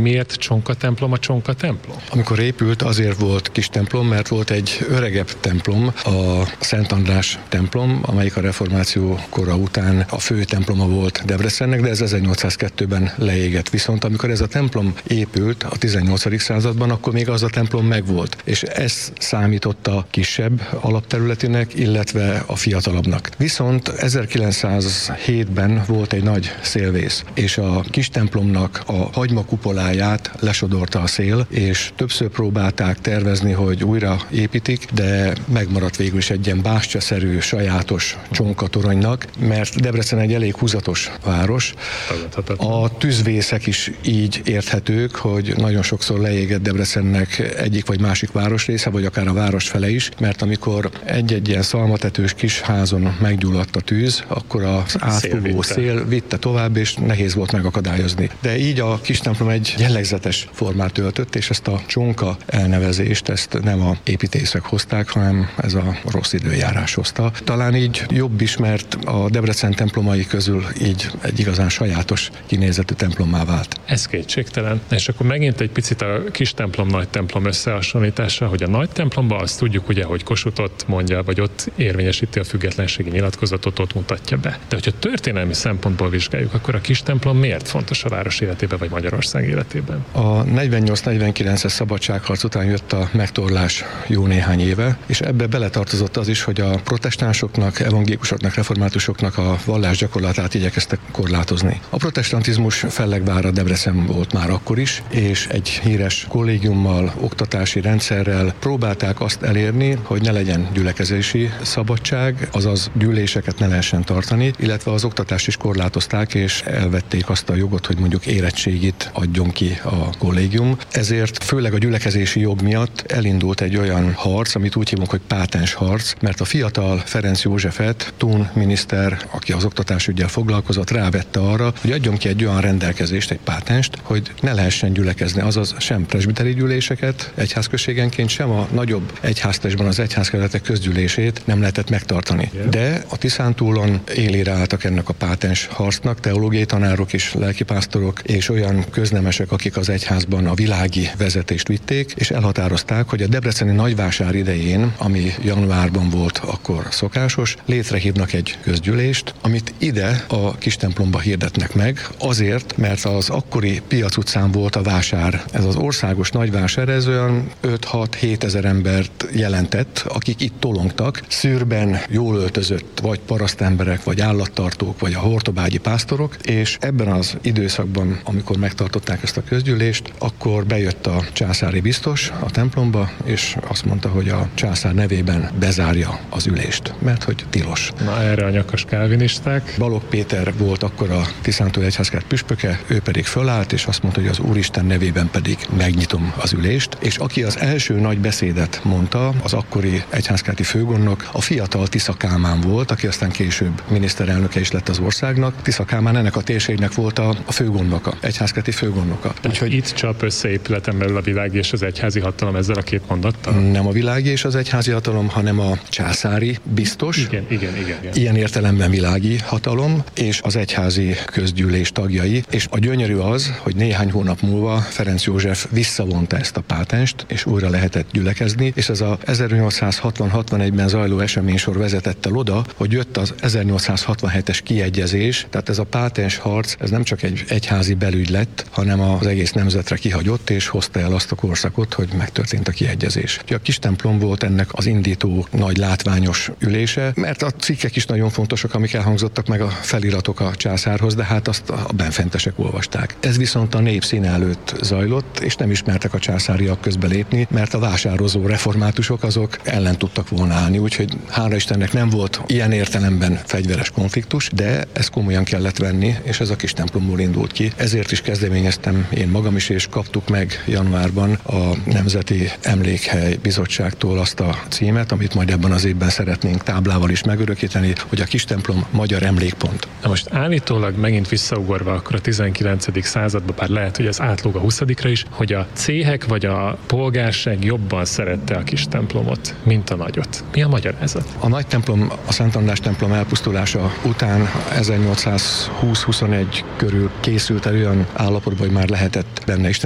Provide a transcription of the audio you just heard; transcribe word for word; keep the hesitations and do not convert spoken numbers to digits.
miért Csonka templom a Csonka templom? Amikor épült, azért volt kis templom, mert volt egy öregebb templom, a Szent András templom, amelyik a reformáció kora után a fő temploma volt Debrecennek, de ez ezernyolcszázkettőben leégett. Viszont amikor ez a templom épült a tizennyolcadik században, akkor még az a templom megvolt, és ez számította kisebb alapterületének, illetve a fiatalabbnak. Viszont ezerkilencszázhétben volt egy nagy szélvész, és a kis templomnak a hagyma kupoláját lesodorta a szél, és többször próbálták tervezni, hogy újra építik, de megmaradt végül is egy ilyen bástyaszerű, sajátos csonkatoronynak, mert Debrecen egy elég húzatos város. A tűzvészek is így érthetők, hogy nagyon sokszor leégett Debrecennek egyik vagy másik városrésze, vagy akár a város fele is, mert amikor egy-egy ilyen szalmatetős kis házon meggyulladt a tűz, akkor az átfúvó szél vitte tovább, és nehéz volt megakadályozni. De így a kis templom egy jellegzetes formát öltött, és ezt a csonka elnevezést, ezt nem a építészek hozták, hanem ez a rossz időjárás hozta. Talán így jobb is, mert a Debrecen templomai közül így egy igazán sajátos kinézetű templommá vált. Ez kétségtelen. És akkor megint egy picit a kis templom, nagy templom összehasonlítása, hogy a nagy templomban azt tudjuk ugye, hogy Kossuth ott mondja, vagy ott érvényesíti a függetlenségi nyilatkozatot, ott mutatja be. De hogyha történelmi szempontból vizsgáljuk, akkor a kis templom miért fontos a város életében, vagy Magyarország életében? A negyvennyolc negyvenkilences szabadságharc után jött a megtorlás jó néhány éve, és ebbe beletartozott az is, hogy a protestánsoknak, evangélikusoknak, reformátusoknak a vallásgyakorlatát igyekeztek korlátozni. A protestantizmus fellegvára Debrecen volt már akkor is, és egy híres kollégiummal, oktatási rendszerrel próbálták azt elérni, hogy ne legyen gyülekezési szabadság, azaz gyűléseket ne lehessen tartani, illetve az oktatást is korlátozták, és elvették azt a jogot, hogy mondjuk érettségit adjon ki a kollégium. Ezért főleg a gyülekezési jog miatt elindult egy olyan harc, amit úgy hívunk, hogy pátens harc, mert a fiatal Ferenc Józsefet, Thun miniszter, aki az oktatásüggyel foglalkozott, rávette arra, hogy adjon ki egy olyan rendelkezést, egy pátenst, hogy ne lehessen gyülekezni, azaz sem presbiteri gyűléseket egyházközségenként, sem a nagyobb egyháztestben az egyházkerületek közgyűlését nem lehetett megtartani. De a Tiszántúlon élére álltak ennek a pátens harcnak, teológiai tanárok is, lelkipásztorok és olyan köznemesek, akik az egyházban a világi vezetést vitték, és elhatározták, hogy a debreceni nagyvásár idején, ami januárban volt akkor szokásos, létrehívnak egy közgyűlést, amit ide a kis templomba hirdetnek meg, azért, mert az akkori Piac utcán volt a vásár. Ez az országos nagyvásár, ez olyan öt-hat-hét ezer embert jelentett, akik itt tolongtak, szürben jól öltözött, vagy parasztemberek, vagy állattartók, vagy a hortobágyi pásztorok, és ebben az időszakban, amikor megtartották ezt a közgyűlést, akkor bejött a császári biztos a templomba, és azt mondta, hogy a császár nevében bezárja az ülést, mert hogy tilos. Na erre a nyakas kálvinisták. Balogh Péter volt akkor a Tiszántúli egyházkert püspöke, ő pedig fölállt, és azt mondta, hogy az Úristen nevében pedig megnyitom az ülést, és aki az első nagy beszédet mondta, az akkori egyházkerti főgondnok, a fiatal Tisza Kálmán volt, aki aztán később miniszterelnöke is lett az országnak. Tisza Kálmán ennek a térségnek volt a, a főgondnoka, egyházkerti főgondnoka. Úgyhogy itt csap össze épületen belül a világi és az egyházi hatalom ezzel a két mondattal? Nem a világi és az egyházi hatalom, hanem a császári biztos. Igen, igen, igen, igen. Ilyen értelemben világi hatalom, és az egyházi közgyűlés tagjai. És a gyönyörű az, hogy néhány hónap múlva Ferenc József visszavonta ezt a pátenst, és újra lehetett gyülekezni, és ez a ezernyolcszázhatvan-hatvanegyben zajló eseménysor vezetett el oda, hogy jött az ezernyolcszázhatvanhetes kiegyezés, tehát ez a pátens harc, ez nem csak egy egyházi belügy lett, hanem az egész nemzetre kihagyott, és hozta el azt a korszakot, hogy megtörtént a kiegyezés. A kis templom volt ennek az indító nagy látványos ülése, mert a cikkek is nagyon fontosak, amik elhangzottak, meg a feliratok a császárhoz, de hát azt a benfentesek olvasták. Ez viszont a nép színe előtt zajlott, és nem ismertek a császáriak közbelépni, mert a vásározó reformátusok azok ellen tudtak volna állni, úgyhogy hála Istennek nem volt ilyen értelemben fegyveres konfliktus, de ezt komolyan kellett venni, és ez a kis templomból indult ki. Ezért is kezdeményeztem én magam is, és kaptuk meg januárban a Nemzeti Emlékhely Bizottságtól azt a címet, amit majd ebben az évben szeretnénk táblával is megörökíteni, hogy a kis templom magyar emlékpont. Na most állítólag megint visszaugorva akkor a tizenkilencedik századba, bár lehet, hogy ez átlóg a huszadikra is, hogy a céhek vagy a polgárság jobban szerette a kis templomot, mint a nagyot. Mi a magyarázat? A nagy templom, a Szent András templom elpusztulása után ezernyolcszázhúsz-huszonegy körül készült el olyan állapotban, hogy már lehetett benne is